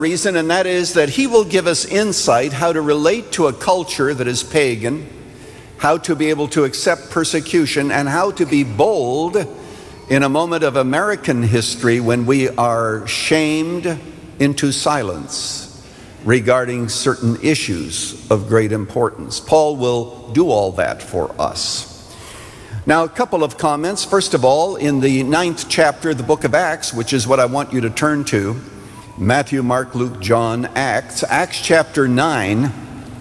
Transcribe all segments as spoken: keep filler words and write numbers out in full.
reason, and that is that he will give us insight how to relate to a culture that is pagan, how to be able to accept persecution, and how to be bold in a moment of American history when we are shamed into silence regarding certain issues of great importance. Paul will do all that for us. Now, a couple of comments. First of all, in the ninth chapter of the book of Acts, which is what I want you to turn to, Matthew, Mark, Luke, John, Acts, Acts chapter nine,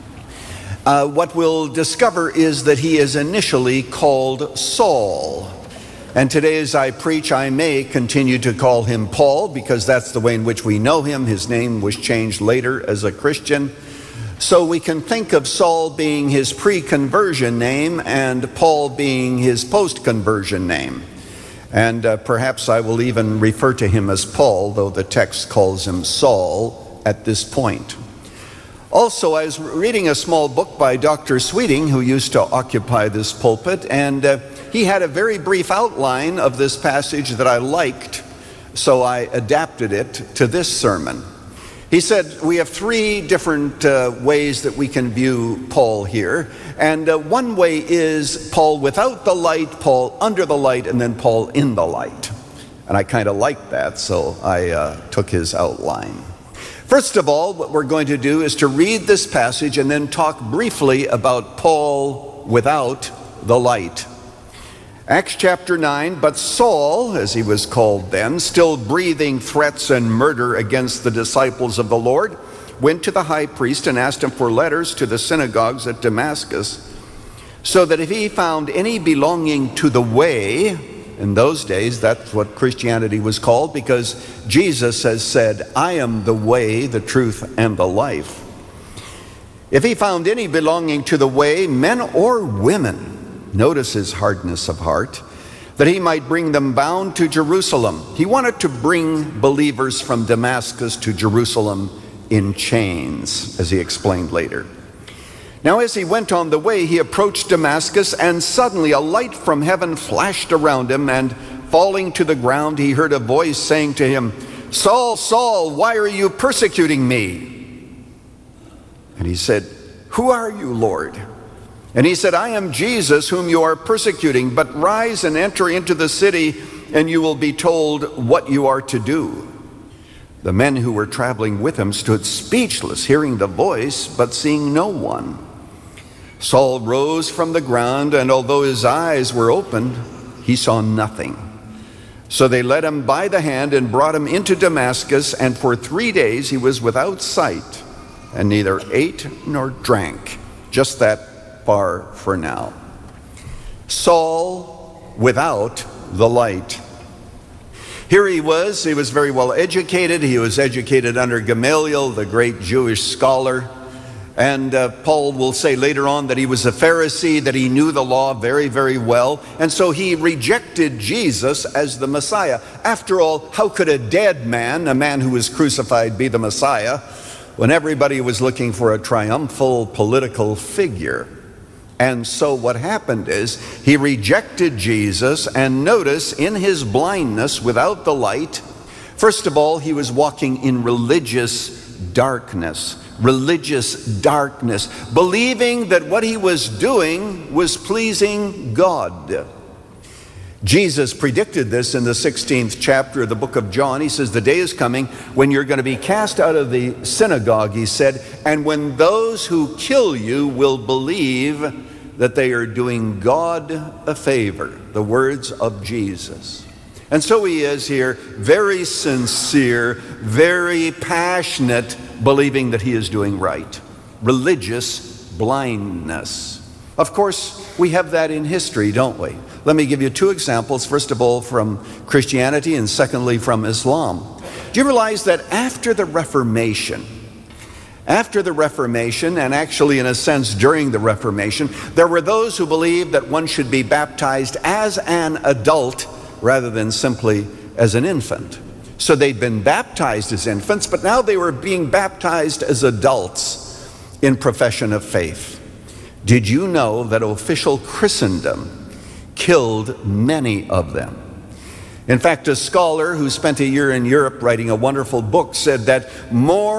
uh, what we'll discover is that he is initially called Saul. And today as I preach, I may continue to call him Paul because that's the way in which we know him. His name was changed later as a Christian. So we can think of Saul being his pre-conversion name and Paul being his post-conversion name. And uh, perhaps I will even refer to him as Paul, though the text calls him Saul at this point. Also, I was reading a small book by Doctor Sweeting, who used to occupy this pulpit, and uh, he had a very brief outline of this passage that I liked, so I adapted it to this sermon. He said we have three different uh, ways that we can view Paul here. And uh, one way is Paul without the light, Paul under the light, and then Paul in the light. And I kind of liked that, so I uh, took his outline. First of all, what we're going to do is to read this passage and then talk briefly about Paul without the light. Acts chapter nine, but Saul, as he was called then, still breathing threats and murder against the disciples of the Lord, went to the high priest and asked him for letters to the synagogues at Damascus, so that if he found any belonging to the way, in those days that's what Christianity was called, because Jesus has said, I am the way, the truth, and the life. If he found any belonging to the way, men or women, notice his hardness of heart, that he might bring them bound to Jerusalem. He wanted to bring believers from Damascus to Jerusalem in chains, as he explained later. Now, as he went on the way, he approached Damascus, and suddenly a light from heaven flashed around him, and falling to the ground, he heard a voice saying to him, Saul, Saul, why are you persecuting me? And he said, Who are you, Lord? And he said, I am Jesus whom you are persecuting, but rise and enter into the city, and you will be told what you are to do. The men who were traveling with him stood speechless, hearing the voice, but seeing no one. Saul rose from the ground, and although his eyes were opened, he saw nothing. So they led him by the hand and brought him into Damascus, and for three days he was without sight, and neither ate nor drank. Just that far for now. Saul without the light. Here he was, he was very well educated. He was educated under Gamaliel, the great Jewish scholar. And uh, Paul will say later on that he was a Pharisee, that he knew the law very, very well. And so he rejected Jesus as the Messiah. After all, how could a dead man, a man who was crucified, be the Messiah when everybody was looking for a triumphal political figure? And so what happened is he rejected Jesus, and notice in his blindness without the light, first of all, he was walking in religious darkness, religious darkness, believing that what he was doing was pleasing God. Jesus predicted this in the sixteenth chapter of the book of John. He says, the day is coming when you're going to be cast out of the synagogue, he said, and when those who kill you will believe that they are doing God a favor. The words of Jesus. And so he is here, very sincere, very passionate, believing that he is doing right. Religious blindness. Of course, we have that in history, don't we? Let me give you two examples. First of all, from Christianity, and secondly, from Islam. Do you realize that after the Reformation, After the Reformation, and actually in a sense during the Reformation, there were those who believed that one should be baptized as an adult rather than simply as an infant. So they'd been baptized as infants, but now they were being baptized as adults in profession of faith. Did you know that official Christendom killed many of them? In fact, a scholar who spent a year in Europe writing a wonderful book said that more